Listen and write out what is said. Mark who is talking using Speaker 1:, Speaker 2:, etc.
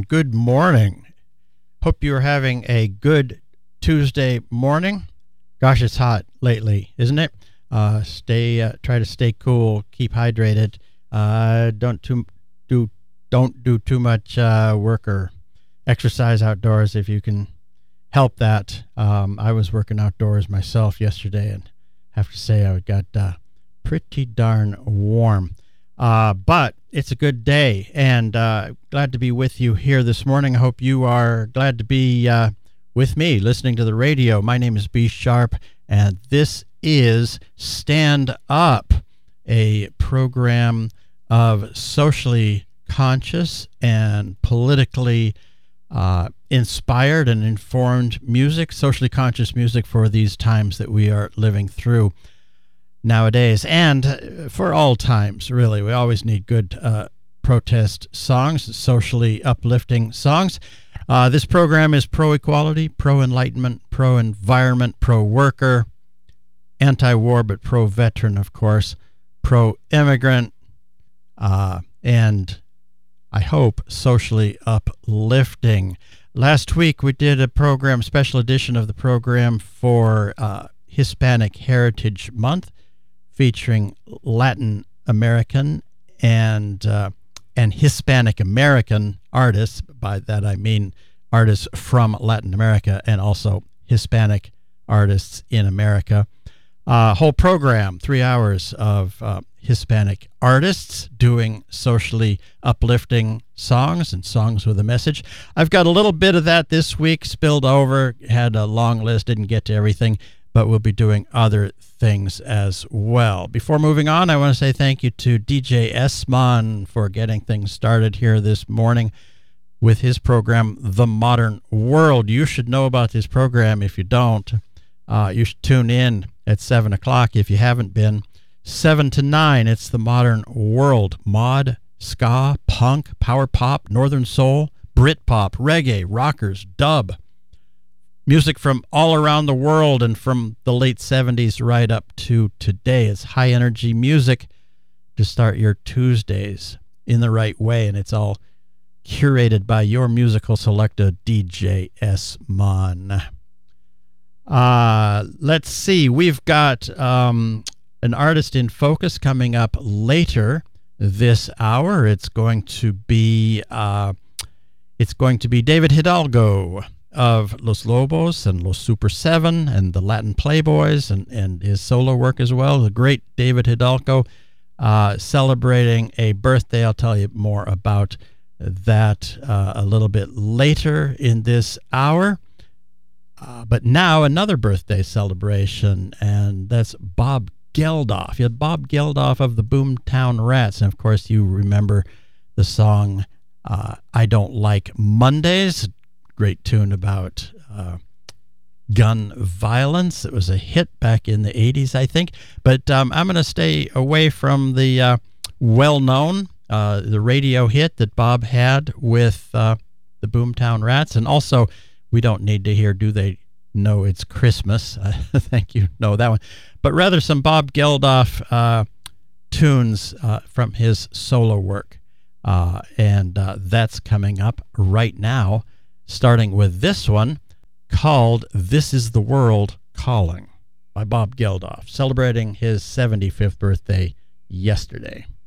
Speaker 1: good morning. Hope you're having a good Tuesday morning. Gosh, it's hot lately, isn't it? Try to stay cool, keep hydrated. Don't do too much work or exercise outdoors if you can help that. I was working outdoors myself yesterday and have to say I got pretty darn warm. But it's a good day, and glad to be with you here this morning. I hope you are glad to be with me listening to the radio. My name is B Sharp, and this is Stand Up, a program of socially conscious and politically inspired and informed music, socially conscious music for these times that we are living through nowadays, and for all times, really. We always need good protest songs, socially uplifting songs. This program is pro-equality, pro-enlightenment, pro-environment, pro-worker, anti-war, but pro-veteran, of course, pro-immigrant, and I hope socially uplifting. Last week we did a program, special edition of the program for Hispanic Heritage Month, featuring Latin American and Hispanic American artists. By that I mean artists from Latin America and also Hispanic artists in America. Whole program, 3 hours of Hispanic artists doing socially uplifting songs and songs with a message. I've got a little bit of that this week spilled over. Had a long list, didn't get to everything, but we'll be doing other things as well. Before moving on, I want to say thank you to DJ Esmond for getting things started here this morning with his program, The Modern World. You should know about this program. If you don't, you should tune in at 7 o'clock if you haven't been. 7 to 9, it's The Modern World. Mod, ska, punk, power pop, northern soul, Britpop, reggae, rockers, dub. Music from all around the world and from the late 70s right up to today. It's high energy music to start your Tuesdays in the right way, and it's all curated by your musical selector, DJ S-Mon. Let's see. We've got an artist in focus coming up later this hour. It's going to be David Hidalgo of Los Lobos and Los Super Seven and the Latin Playboys and his solo work as well. The great David Hidalgo celebrating a birthday. I'll tell you more about that a little bit later in this hour. But now another birthday celebration, and that's Bob Geldof. You had Bob Geldof of the Boomtown Rats, and of course you remember the song I Don't Like Mondays. Great tune about gun violence. It was a hit back in the 80s, I think. But I'm going to stay away from the well-known, the radio hit that Bob had with the Boomtown Rats. And also, we don't need to hear Do They Know It's Christmas. I think you know that one. But rather some Bob Geldof tunes from his solo work. And that's coming up right now, starting with this one called This Is the World Calling by Bob Geldof, celebrating his 75th birthday yesterday.